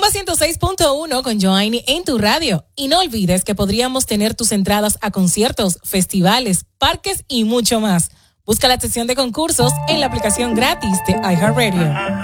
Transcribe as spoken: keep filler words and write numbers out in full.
ciento seis punto uno con Joanny en tu radio. Y no olvides que podríamos tener tus entradas a conciertos, festivales, parques y mucho más. Busca la sección de concursos en la aplicación gratis de iHeartRadio.